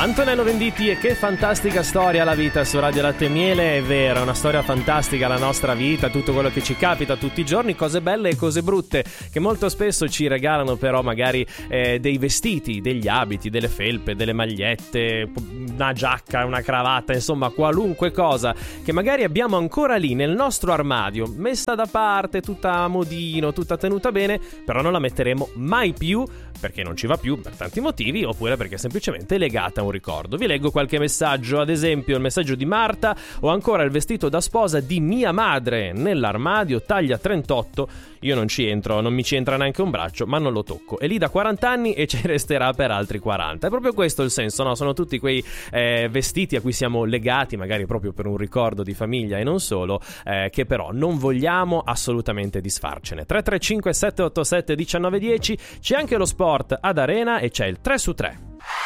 Antonello Venditti, e che fantastica storia la vita su Radio Latte e Miele. È vero, è una storia fantastica la nostra vita, tutto quello che ci capita tutti i giorni, cose belle e cose brutte che molto spesso ci regalano però magari dei vestiti, degli abiti, delle felpe, delle magliette, una giacca, una cravatta, insomma qualunque cosa che magari abbiamo ancora lì nel nostro armadio, messa da parte, tutta a modino, tutta tenuta bene, però non la metteremo mai più perché non ci va più per tanti motivi, oppure perché è semplicemente legata a un ricordo. Vi leggo qualche messaggio, ad esempio il messaggio di Marta: ho ancora il vestito da sposa di mia madre nell'armadio, taglia 38, io non ci entro, non mi ci entra neanche un braccio, ma non lo tocco, è lì da 40 anni e ci resterà per altri 40. È proprio questo il senso, no? Sono tutti quei vestiti a cui siamo legati, magari proprio per un ricordo di famiglia e non solo, che però non vogliamo assolutamente disfarcene. 335 787 1910, c'è anche lo sport ad Arena e c'è il 3su3.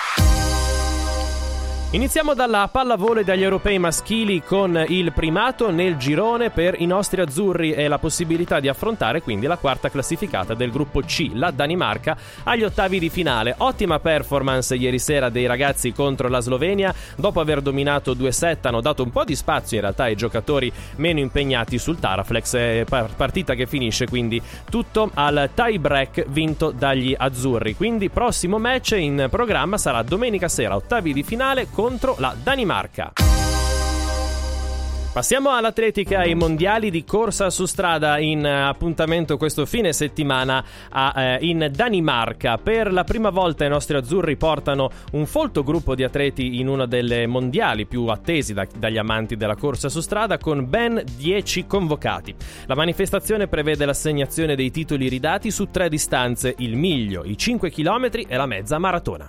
Iniziamo dalla pallavolo e dagli europei maschili con il primato nel girone per i nostri azzurri e la possibilità di affrontare quindi la quarta classificata del gruppo C, la Danimarca, agli ottavi di finale. Ottima performance ieri sera dei ragazzi contro la Slovenia. Dopo aver dominato 2-7 hanno dato un po' di spazio in realtà ai giocatori meno impegnati sul Taraflex, partita che finisce quindi tutto al tie break vinto dagli azzurri. Quindi prossimo match in programma sarà domenica sera, ottavi di finale contro la Danimarca. Passiamo all'atletica, ai mondiali di corsa su strada in appuntamento questo fine settimana in Danimarca. Per la prima volta i nostri azzurri portano un folto gruppo di atleti in uno delle mondiali più attesi dagli amanti della corsa su strada, con ben 10 convocati. La manifestazione prevede l'assegnazione dei titoli ridati su 3 distanze: il miglio, i 5 km e la mezza maratona.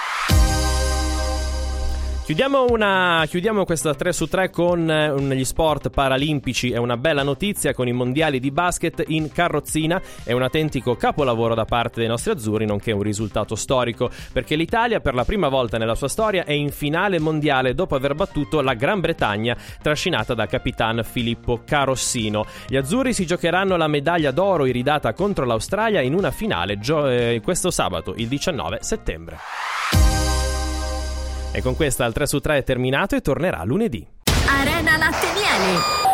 Chiudiamo questa 3su3 con gli sport paralimpici. È una bella notizia con i mondiali di basket in carrozzina. È un autentico capolavoro da parte dei nostri azzurri, nonché un risultato storico, perché l'Italia per la prima volta nella sua storia è in finale mondiale dopo aver battuto la Gran Bretagna, trascinata da capitan Filippo Carossino. Gli azzurri si giocheranno la medaglia d'oro iridata contro l'Australia in una finale questo sabato, il 19 settembre. E con questa il 3su3 è terminato e tornerà lunedì. Arena Latte e Miele.